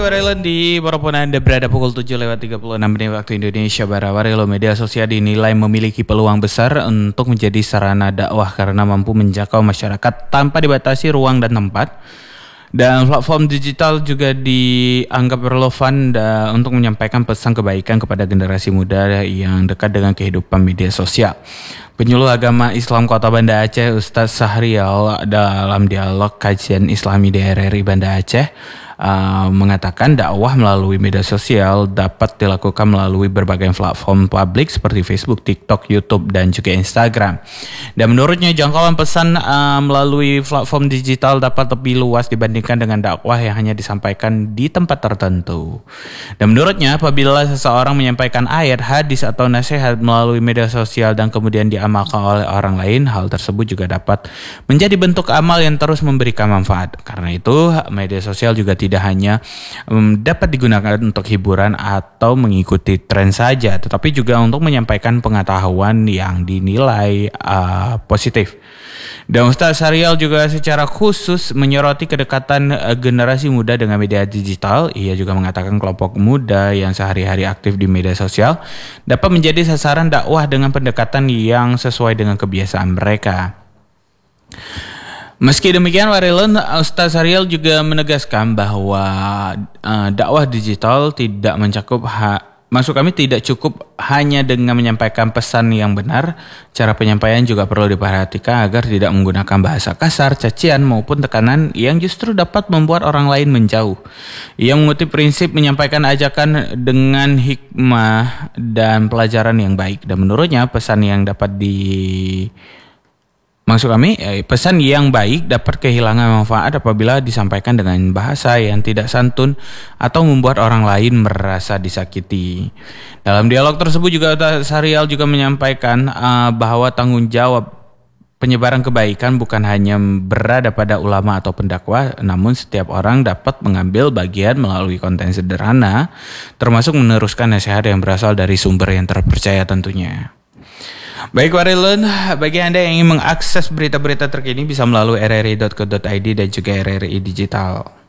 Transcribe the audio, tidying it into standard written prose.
Warelon di walaupun Anda berada pukul 7:36 waktu Indonesia Barat. Warelon media sosial dinilai memiliki peluang besar untuk menjadi sarana dakwah karena mampu menjangkau masyarakat tanpa dibatasi ruang dan tempat. Dan platform digital juga dianggap relevan untuk menyampaikan pesan kebaikan kepada generasi muda yang dekat dengan kehidupan media sosial. Penyuluh agama Islam Kota Banda Aceh Ustaz Sahrial dalam dialog kajian Islami di RRI Banda Aceh mengatakan dakwah melalui media sosial dapat dilakukan melalui berbagai platform publik seperti Facebook, TikTok, YouTube, dan juga Instagram. Dan menurutnya jangkauan pesan melalui platform digital dapat lebih luas dibandingkan dengan dakwah yang hanya disampaikan di tempat tertentu. Dan menurutnya apabila seseorang menyampaikan ayat, hadis, atau nasihat melalui media sosial dan kemudian diamalkan oleh orang lain, hal tersebut juga dapat menjadi bentuk amal yang terus memberikan manfaat. Karena itu media sosial juga tidak hanya dapat digunakan untuk hiburan atau mengikuti tren saja, tetapi juga untuk menyampaikan pengetahuan yang dinilai positif. Dan Ustaz Sahrial juga secara khusus menyoroti kedekatan generasi muda dengan media digital. Ia juga mengatakan kelompok muda yang sehari-hari aktif di media sosial dapat menjadi sasaran dakwah dengan pendekatan yang sesuai dengan kebiasaan mereka. Meski demikian, Warelon, Ustaz Sahrial juga menegaskan bahwa dakwah digital tidak mencakup tidak cukup hanya dengan menyampaikan pesan yang benar. Cara penyampaian juga perlu diperhatikan agar tidak menggunakan bahasa kasar, cacian maupun tekanan yang justru dapat membuat orang lain menjauh. Ia mengutip prinsip menyampaikan ajakan dengan hikmah dan pelajaran yang baik. Dan menurutnya pesan yang pesan yang baik dapat kehilangan manfaat apabila disampaikan dengan bahasa yang tidak santun atau membuat orang lain merasa disakiti. Dalam dialog tersebut juga Sahrial juga menyampaikan bahwa tanggung jawab penyebaran kebaikan bukan hanya berada pada ulama atau pendakwah, namun setiap orang dapat mengambil bagian melalui konten sederhana, termasuk meneruskan nasihat yang berasal dari sumber yang terpercaya tentunya. Baik Warelon, bagi Anda yang ingin mengakses berita-berita terkini bisa melalui rri.co.id dan juga RRI Digital.